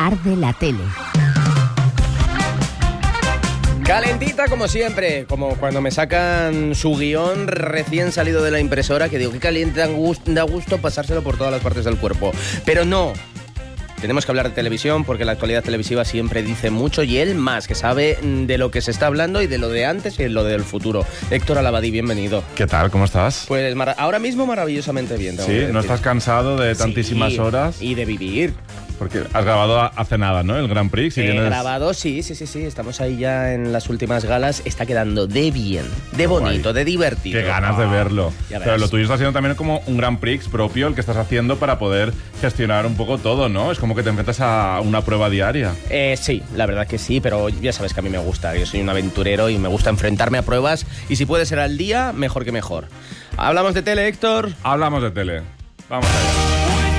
Arde la tele. Calentita como siempre, como cuando me sacan su guión recién salido de la impresora, que digo, qué caliente, da gusto pasárselo por todas las partes del cuerpo. Pero no, tenemos que hablar de televisión porque la actualidad televisiva siempre dice mucho y él más, que sabe de lo que se está hablando y de lo de antes y de lo del futuro. Héctor Alabadí, bienvenido. ¿Qué tal? ¿Cómo estás? Pues ahora mismo maravillosamente bien. Sí, ¿no estás cansado de tantísimas horas? Y de vivir. Porque has grabado hace nada, ¿no? El Grand Prix. He grabado, sí. Estamos ahí ya en las últimas galas. Está quedando de bien, de bonito, guay, de divertido. Qué ganas de verlo. Pero lo tuyo está siendo también como un Grand Prix propio, el que estás haciendo para poder gestionar un poco todo, ¿no? Es como que te enfrentas a una prueba diaria. Sí, la verdad que sí, pero ya sabes que a mí me gusta. Yo soy un aventurero y me gusta enfrentarme a pruebas. Y si puede ser al día, mejor que mejor. ¿Hablamos de tele, Héctor? Hablamos de tele. Vamos allá.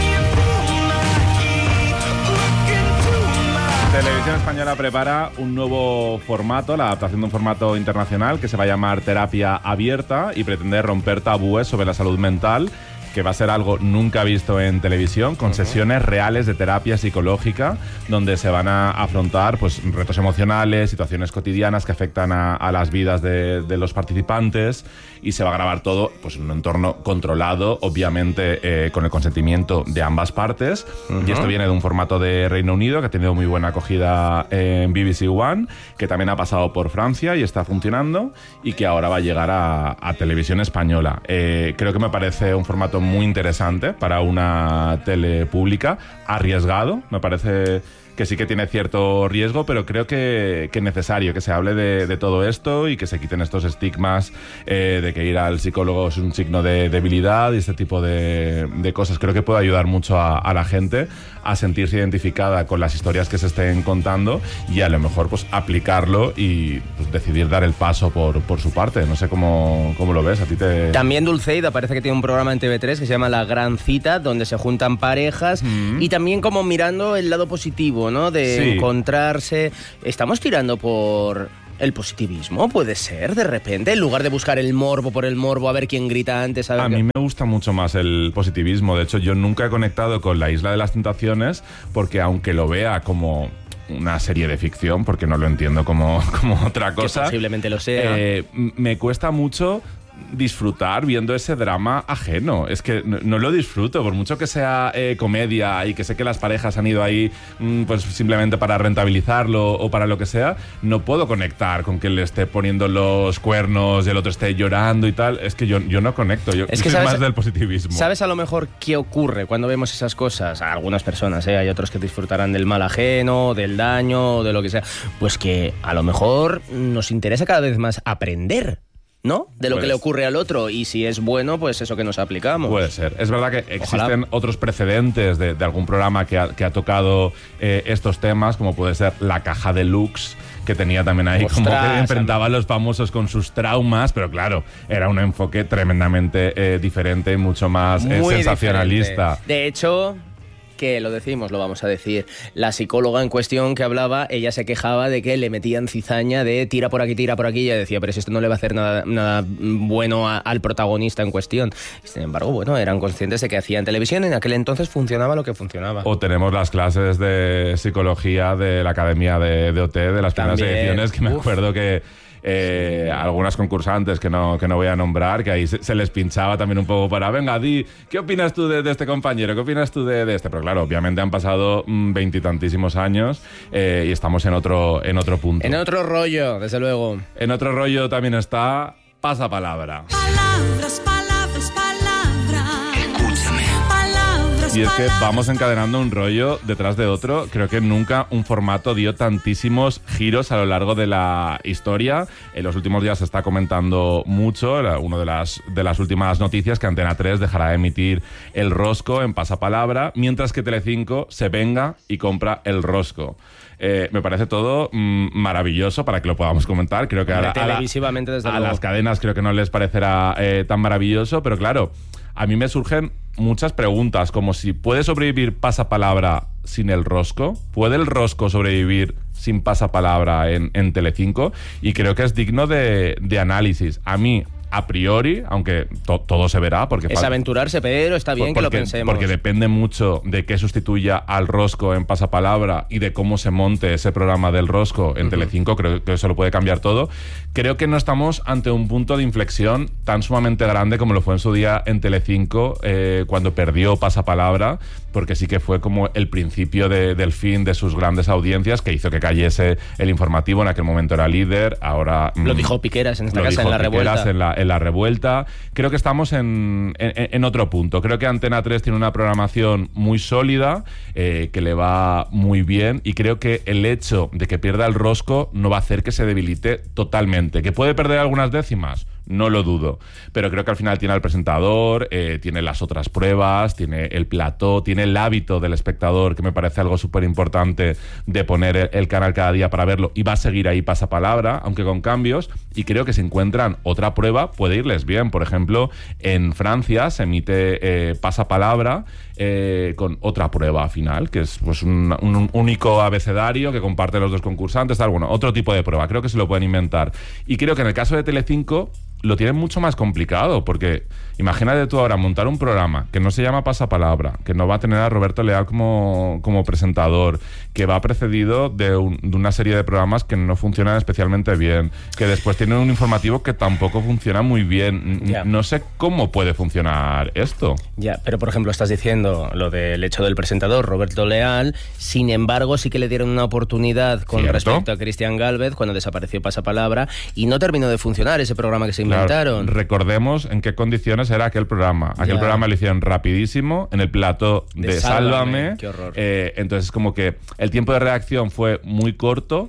Televisión Española prepara un nuevo formato, la adaptación de un formato internacional que se va a llamar Terapia Abierta y pretende romper tabúes sobre la salud mental, que va a ser algo nunca visto en televisión, con sesiones reales de terapia psicológica, donde se van a afrontar pues, retos emocionales, situaciones cotidianas que afectan a las vidas de los participantes, y se va a grabar todo pues, en un entorno controlado, obviamente con el consentimiento de ambas partes. Y esto viene de un formato de Reino Unido que ha tenido muy buena acogida en BBC One, que también ha pasado por Francia y está funcionando, y que ahora va a llegar a televisión española. Creo que me parece un formato muy interesante para una tele pública, arriesgado, me parece que sí que tiene cierto riesgo, pero creo que es necesario que se hable de todo esto y que se quiten estos estigmas de que ir al psicólogo es un signo de debilidad y este tipo de cosas. Creo que puede ayudar mucho a la gente a sentirse identificada con las historias que se estén contando y a lo mejor pues aplicarlo y pues, decidir dar el paso por su parte. No sé cómo lo ves. A ti te... También Dulceida parece que tiene un programa en TV3 que se llama La Gran Cita, donde se juntan parejas y también como mirando el lado positivo, ¿no? De encontrarse. Estamos tirando por el positivismo, puede ser, de repente, en lugar de buscar el morbo por el morbo, a ver quién grita antes. A mí me gusta mucho más el positivismo. De hecho, yo nunca he conectado con La Isla de las Tentaciones porque aunque lo vea como una serie de ficción, porque no lo entiendo como otra cosa, que posiblemente lo sea, me cuesta mucho disfrutar viendo ese drama ajeno. Es que no lo disfruto, por mucho que sea comedia y que sé que las parejas han ido ahí pues simplemente para rentabilizarlo o para lo que sea, no puedo conectar con que le esté poniendo los cuernos y el otro esté llorando y tal. Es que yo no conecto, yo soy más del positivismo. ¿Sabes a lo mejor qué ocurre cuando vemos esas cosas? A algunas personas, hay otros que disfrutarán del mal ajeno, del daño, de lo que sea. Pues que a lo mejor nos interesa cada vez más aprender, ¿no? De lo que le ocurre al otro, y si es bueno, pues eso que nos aplicamos. Puede ser. Es verdad que existen otros precedentes de algún programa que ha tocado estos temas, como puede ser La Caja Deluxe, que tenía también ahí como que enfrentaba a los famosos con sus traumas, pero claro, era un enfoque tremendamente diferente y mucho más sensacionalista. Diferente. De hecho, que lo decimos, lo vamos a decir, la psicóloga en cuestión que hablaba, ella se quejaba de que le metían cizaña de tira por aquí, y ella decía, pero si esto no le va a hacer nada bueno al protagonista en cuestión. Sin embargo, bueno, eran conscientes de que hacían televisión y en aquel entonces funcionaba lo que funcionaba. O tenemos las clases de psicología de la Academia de OT, de las primeras ediciones, que me acuerdo que algunas concursantes que no voy a nombrar, que ahí se les pinchaba también un poco para, venga, di, ¿qué opinas tú de este compañero? ¿Qué opinas tú de este? Pero claro, obviamente han pasado 20 y tantísimos años y estamos en otro punto. En otro rollo, desde luego. En otro rollo también está Pasapalabra. Palabras. Escúchame. Y es que vamos encadenando un rollo detrás de otro. Creo que nunca un formato dio tantísimos giros a lo largo de la historia. En los últimos días se está comentando mucho, una de las últimas noticias, que Antena 3 dejará de emitir El Rosco en Pasapalabra, mientras que Telecinco se venga y compra El Rosco. Me parece todo maravilloso para que lo podamos comentar. Creo que televisivamente, desde luego, las cadenas creo que no les parecerá tan maravilloso, pero claro, a mí me surgen muchas preguntas, como si ¿puede sobrevivir Pasapalabra sin El Rosco? ¿Puede El Rosco sobrevivir sin Pasapalabra en Telecinco? Y creo que es digno de análisis. A mí a priori, aunque todo se verá, porque es aventurarse, pero está bien que lo pensemos. Porque depende mucho de qué sustituya al Rosco en Pasapalabra y de cómo se monte ese programa del Rosco en Telecinco. Creo que eso lo puede cambiar todo. Creo que no estamos ante un punto de inflexión tan sumamente grande como lo fue en su día en Telecinco, cuando perdió Pasapalabra, porque sí que fue como el principio del fin de sus grandes audiencias, que hizo que cayese el informativo. En aquel momento era líder, ahora... Lo dijo Piqueras en esta casa, en La Revuelta. En la Revuelta. Creo que estamos en otro punto. Creo que Antena 3 tiene una programación muy sólida, que le va muy bien, y creo que el hecho de que pierda el Rosco no va a hacer que se debilite totalmente. ¿Que puede perder algunas décimas? No lo dudo, pero creo que al final tiene al presentador, tiene las otras pruebas, tiene el plató, tiene el hábito del espectador, que me parece algo súper importante, de poner el canal cada día para verlo, y va a seguir ahí Pasapalabra, aunque con cambios, y creo que si encuentran otra prueba puede irles bien. Por ejemplo, en Francia se emite Pasapalabra con otra prueba final, que es pues un único abecedario que comparte los dos concursantes, tal, bueno, otro tipo de prueba. Creo que se lo pueden inventar. Y creo que en el caso de Telecinco lo tienen mucho más complicado, porque imagínate tú ahora montar un programa que no se llama Pasapalabra, que no va a tener a Roberto Leal como presentador, que va precedido de una serie de programas que no funcionan especialmente bien, que después tienen un informativo que tampoco funciona muy bien. Ya. No sé cómo puede funcionar esto. Ya, pero por ejemplo estás diciendo lo del hecho del presentador Roberto Leal, sin embargo sí que le dieron una oportunidad con respecto a Cristian Gálvez cuando desapareció Pasapalabra, y no terminó de funcionar ese programa que se inventaron. Claro, recordemos en qué condiciones era aquel programa. Aquel programa lo hicieron rapidísimo en el plató de Sálvame. Qué horror. Entonces como que el tiempo de reacción fue muy corto,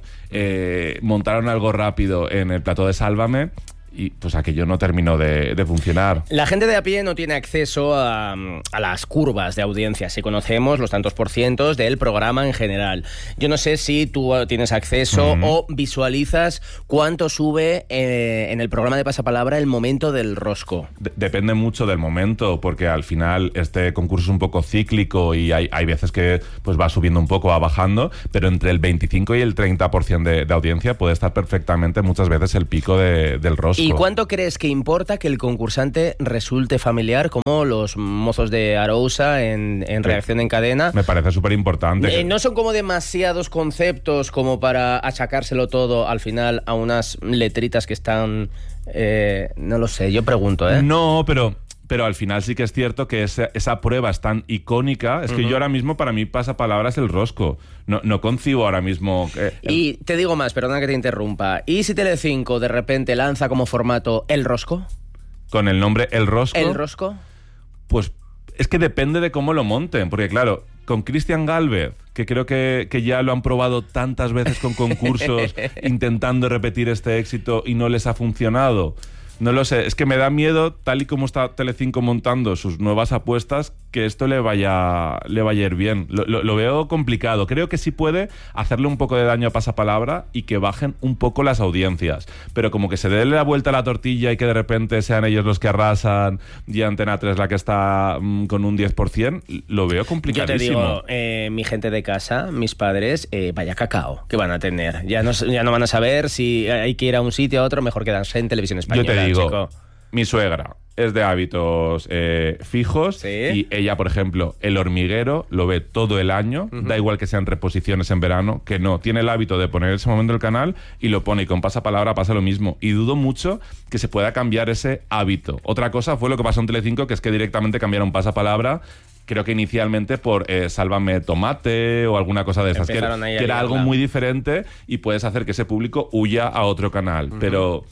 montaron algo rápido en el plató de Sálvame, y pues aquello no terminó de funcionar. La gente de a pie no tiene acceso a las curvas de audiencia. Si conocemos los tantos % del programa en general. Yo no sé si tú tienes acceso o visualizas cuánto sube en el programa de Pasapalabra el momento del Rosco. Depende mucho del momento, porque al final este concurso es un poco cíclico y hay veces que pues va subiendo un poco, va bajando, pero entre el 25 y el 30% de audiencia puede estar perfectamente muchas veces el pico del Rosco. ¿Y cuánto crees que importa que el concursante resulte familiar, como los mozos de Arousa en Reacción en Cadena? Me parece súper importante. No son como demasiados conceptos como para achacárselo todo al final a unas letritas que están... no lo sé, yo pregunto, ¿eh? No, pero al final sí que es cierto que esa prueba es tan icónica. Es que yo ahora mismo, para mí, Pasapalabra es el Rosco. No concibo ahora mismo... Y te digo más, perdona que te interrumpa. ¿Y si Telecinco de repente lanza como formato El Rosco? Con el nombre El Rosco. ¿El Rosco? Pues es que depende de cómo lo monten. Porque claro, con Cristian Gálvez, que creo que ya lo han probado tantas veces con concursos intentando repetir este éxito y no les ha funcionado... No lo sé, es que me da miedo, tal y como está Telecinco montando sus nuevas apuestas, que esto le vaya a ir bien. Lo veo complicado. Creo que sí puede hacerle un poco de daño a Pasapalabra y que bajen un poco las audiencias. Pero como que se dé la vuelta a la tortilla y que de repente sean ellos los que arrasan y Antena 3 la que está con un 10%, lo veo complicadísimo. Yo te digo, mi gente de casa, mis padres, vaya cacao que van a tener. Ya no van a saber si hay que ir a un sitio a otro, mejor quedarse en Televisión Española. Yo te digo, chico. Mi suegra es de hábitos fijos, ¿sí? Y ella, por ejemplo, El Hormiguero lo ve todo el año, da igual que sean reposiciones en verano, que no, tiene el hábito de poner ese momento el canal y lo pone, y con Pasapalabra pasa lo mismo, y dudo mucho que se pueda cambiar ese hábito. Otra cosa fue lo que pasó en Telecinco, que es que directamente cambiaron Pasapalabra, creo que inicialmente por Sálvame Tomate o alguna cosa de esas, que era algo muy diferente, y puedes hacer que ese público huya a otro canal, pero...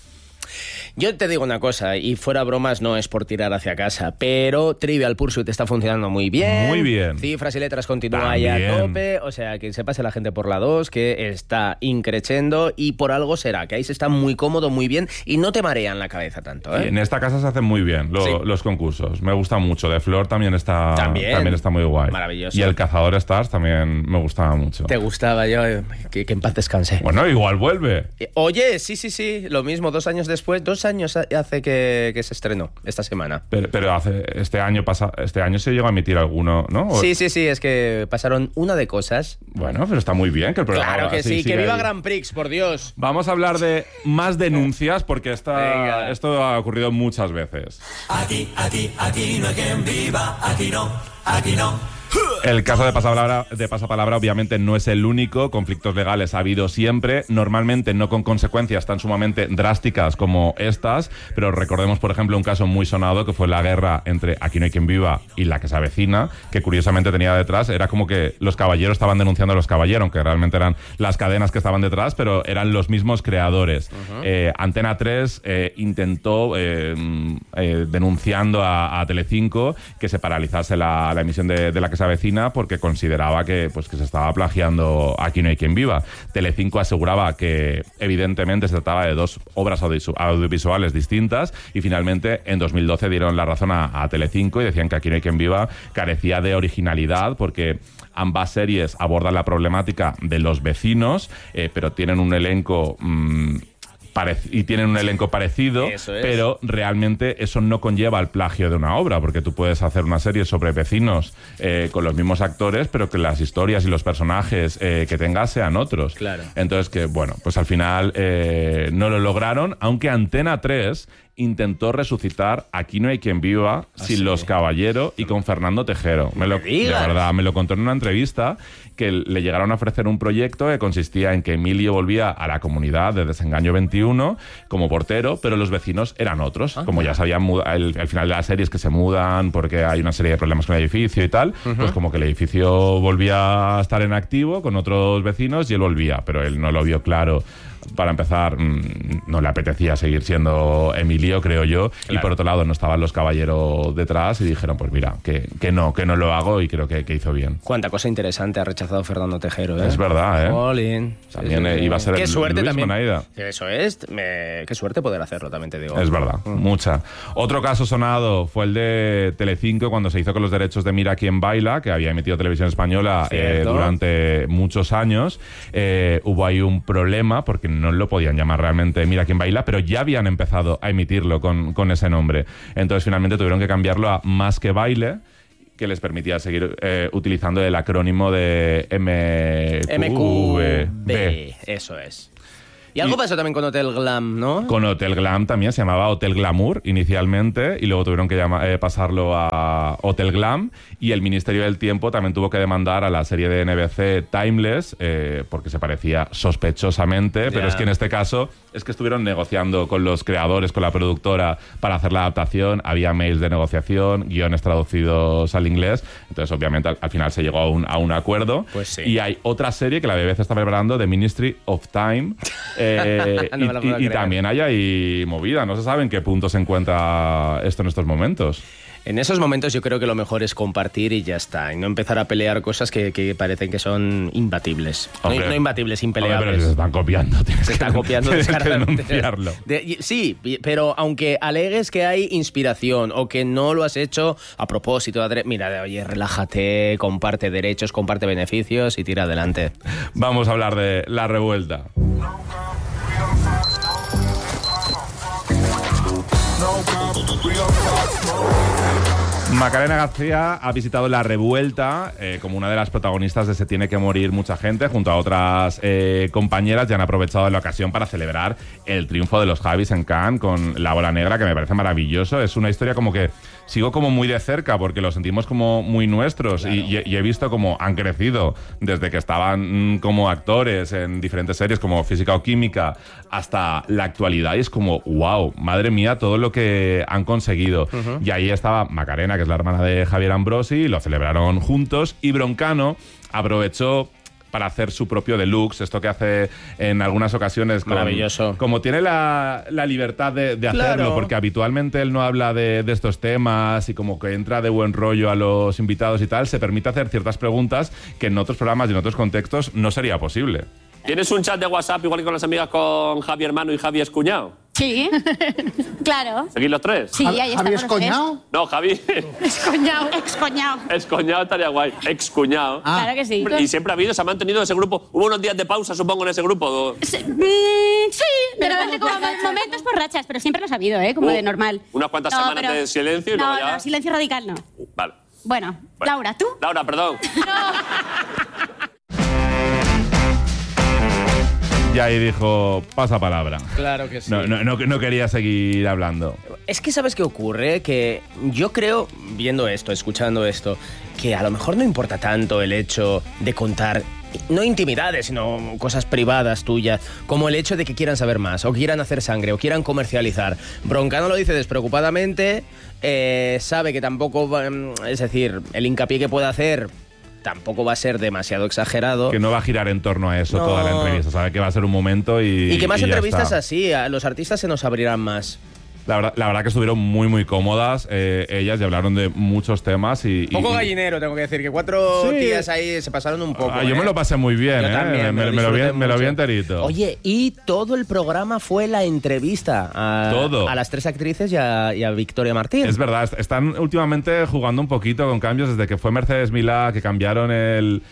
Yo te digo una cosa, y fuera bromas, no es por tirar hacia casa, pero Trivial Pursuit está funcionando muy bien. Muy bien. Cifras y letras continúa ahí a tope, o sea, que se pase la gente por la 2, que está increchendo, y por algo será, que ahí se está muy cómodo, muy bien, y no te marean la cabeza tanto, ¿eh? En esta casa se hacen muy bien los concursos. Me gusta mucho. De Flor también está muy guay. Maravilloso. Y El Cazador Stars también me gustaba mucho. Te gustaba, yo que en paz descanse. Bueno, igual vuelve. Oye, sí, lo mismo, 2 años después, 2 2 años hace que se estrenó esta semana. Pero este año se llegó a emitir alguno, ¿no? Sí, es que pasaron una de cosas. Bueno, pero está muy bien que el programa... Claro que sí, que viva ahí. Grand Prix, por Dios. Vamos a hablar de más denuncias porque esto ha ocurrido muchas veces. Aquí no hay quien viva, aquí no. El caso de Pasapalabra obviamente no es el único, conflictos legales ha habido siempre, normalmente no con consecuencias tan sumamente drásticas como estas, pero recordemos por ejemplo un caso muy sonado que fue la guerra entre Aquí no hay quien viva y La que se avecina, que curiosamente tenía detrás, era como que los caballeros estaban denunciando a los caballeros, aunque realmente eran las cadenas que estaban detrás, pero eran los mismos creadores. Antena 3 intentó, denunciando a Telecinco, que se paralizase la emisión de La que se avecina porque consideraba que se estaba plagiando Aquí no hay quien viva. Telecinco aseguraba que evidentemente se trataba de 2 obras audiovisuales distintas y finalmente en 2012 dieron la razón a Telecinco y decían que Aquí no hay quien viva carecía de originalidad porque ambas series abordan la problemática de los vecinos, pero tienen un elenco... tienen un elenco parecido, pero realmente eso no conlleva el plagio de una obra, porque tú puedes hacer una serie sobre vecinos con los mismos actores, pero que las historias y los personajes que tengas sean otros. Claro. Entonces, que bueno, pues al final no lo lograron, aunque Antena 3 intentó resucitar Aquí no hay quien viva sin los Caballero y con Fernando Tejero. De verdad, me lo contó en una entrevista que le llegaron a ofrecer un proyecto que consistía en que Emilio volvía a la comunidad de Desengaño 21 como portero, pero los vecinos eran otros. Como ya sabían, al final de la serie es que se mudan porque hay una serie de problemas con el edificio y tal, pues como que el edificio volvía a estar en activo con otros vecinos y él volvía, pero él no lo vio claro. Para empezar, no le apetecía seguir siendo Emilio, creo yo, claro. Y por otro lado no estaban los caballeros detrás y dijeron, pues mira, que no lo hago y creo que hizo bien. Cuánta cosa interesante ha rechazado Fernando Tejero, ¿eh? Es verdad, ¿eh? Olin. También iba a ser qué suerte Luis también. Bonaida. Eso es, qué suerte poder hacerlo, también te digo. Es verdad, mucha. Otro caso sonado fue el de Telecinco cuando se hizo con los derechos de Mira quién baila, que había emitido Televisión Española durante muchos años. Hubo ahí un problema porque no lo podían llamar realmente Mira quién baila, pero ya habían empezado a emitirlo con ese nombre. Entonces finalmente tuvieron que cambiarlo a Más que baile, que les permitía seguir utilizando el acrónimo de MQV. Eso es. Y algo pasó también con Hotel Glam, ¿no? Con Hotel Glam también, se llamaba Hotel Glamour inicialmente y luego tuvieron que pasarlo a Hotel Glam, y el Ministerio del Tiempo también tuvo que demandar a la serie de NBC Timeless porque se parecía sospechosamente, pero es que en este caso es que estuvieron negociando con los creadores, con la productora para hacer la adaptación, había mails de negociación, guiones traducidos al inglés, entonces obviamente al final se llegó a un acuerdo. Pues sí. Y hay otra serie que la BBC está preparando, The Ministry of Time, y también hay ahí movida. No se sabe en qué punto se encuentra esto en estos momentos. En esos momentos yo creo que lo mejor es compartir y ya está, y no empezar a pelear cosas que parecen que son imbatibles. No imbatibles, impeleables. Pero si se están copiando. Se está copiando descaradamente. Denunciarlo. Sí, pero aunque alegues que hay inspiración o que no lo has hecho a propósito, mira, oye, relájate, comparte derechos, comparte beneficios y tira adelante. Vamos a hablar de La Revuelta. Macarena García ha visitado La Revuelta como una de las protagonistas de Se tiene que morir mucha gente, junto a otras compañeras, y han aprovechado la ocasión para celebrar el triunfo de los Javis en Cannes con La Bola Negra, que me parece maravilloso. Es una historia como que sigo como muy de cerca porque lo sentimos como muy nuestros, claro. y he visto cómo han crecido desde que estaban como actores en diferentes series como Física o Química hasta la actualidad, y es como wow, madre mía, todo lo que han conseguido. Y ahí estaba Macarena, que es la hermana de Javier Ambrosi, y lo celebraron juntos, y Broncano aprovechó para hacer su propio deluxe, esto que hace en algunas ocasiones. Maravilloso. Como tiene la libertad de hacerlo, claro. Porque habitualmente él no habla de estos temas y como que entra de buen rollo a los invitados y tal, se permite hacer ciertas preguntas que en otros programas y en otros contextos no sería posible. ¿Tienes un chat de WhatsApp igual que con las amigas con Javi hermano y Javi es cuñado? Sí, claro. ¿Seguís los tres? Sí, ahí ¿Javi estamos es los tres. coñado? No, Javi. Excoñado. Excoñado. Excoñado estaría guay. Excuñado. Claro que sí. Y siempre ha habido, se ha mantenido ese grupo. Hubo unos días de pausa, supongo, en ese grupo. Sí, de repente como momentos por rachas, pero siempre los ha habido, ¿eh? Como de normal. Unas cuantas semanas de silencio y luego ya... No, silencio radical no. Vale. Bueno, Laura, ¿tú? Laura, perdón. Y ahí dijo, pasa palabra. Claro que sí. No quería seguir hablando. Es que ¿sabes qué ocurre? Que yo creo, viendo esto, escuchando esto, que a lo mejor no importa tanto el hecho de contar, no intimidades, sino cosas privadas tuyas, como el hecho de que quieran saber más, o quieran hacer sangre, o quieran comercializar. Broncano lo dice despreocupadamente, sabe que tampoco va, es decir, el hincapié que puede hacer tampoco va a ser demasiado exagerado. Que no va a girar en torno a eso toda la entrevista. Sabe que va a ser un momento y que más y entrevistas así, a los artistas se nos abrirán más. La verdad que estuvieron muy, muy cómodas ellas y hablaron de muchos temas. Poco gallinero, tengo que decir, que 4 tías ahí se pasaron un poco. Yo me lo pasé muy bien, Yo también, me lo vi enterito. Oye, y todo el programa fue la entrevista a las 3 actrices y a Victoria Martín. Es verdad, están últimamente jugando un poquito con cambios desde que fue Mercedes Milá, que cambiaron el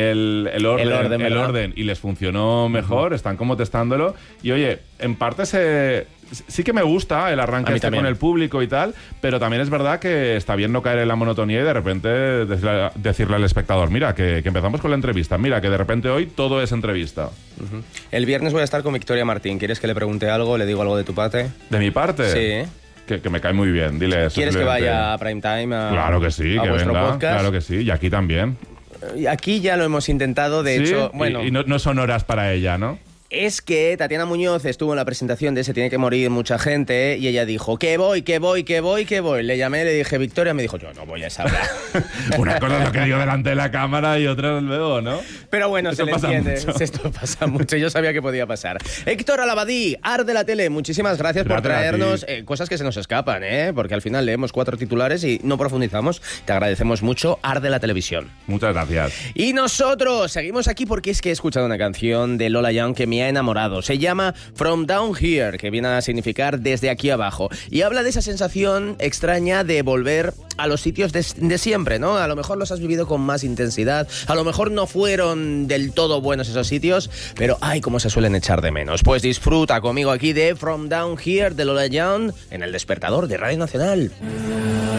orden y les funcionó mejor, están como testándolo. Y oye, en parte sí que me gusta el arranque con el público y tal, pero también es verdad que está bien no caer en la monotonía y de repente decirle al espectador, mira, que empezamos con la entrevista, mira, que de repente hoy todo es entrevista. El viernes voy a estar con Victoria Martín. ¿Quieres que le pregunte algo? ¿Le digo algo de tu parte? ¿De mi parte? Sí. Que me cae muy bien, dile eso. ¿Quieres que vaya a Primetime? Claro que sí, a que vuestro venga, podcast? claro que sí, y aquí también. Y aquí ya lo hemos intentado, de hecho, bueno... Y no son horas para ella, ¿no? Es que Tatiana Muñoz estuvo en la presentación de Se tiene que morir mucha gente y ella dijo, que voy. Le llamé, le dije, Victoria, me dijo, yo no voy a esa hora. Una cosa es lo que digo delante de la cámara y otra luego, ¿no? Pero bueno, Esto se le pasa entiende. mucho. Esto pasa mucho. Yo sabía que podía pasar. Héctor Alabadí, Arde la Tele, muchísimas gracias por traernos cosas que se nos escapan, ¿eh? Porque al final leemos 4 titulares y no profundizamos. Te agradecemos mucho, Arde la Televisión. Muchas gracias. Y nosotros seguimos aquí porque es que he escuchado una canción de Lola Young que me ha enamorado. Se llama From Down Here, que viene a significar desde aquí abajo. Y habla de esa sensación extraña de volver a los sitios de siempre, ¿no? A lo mejor los has vivido con más intensidad, a lo mejor no fueron del todo buenos esos sitios, pero ay, cómo se suelen echar de menos. Pues disfruta conmigo aquí de From Down Here de Lola Young en El Despertador de Radio Nacional.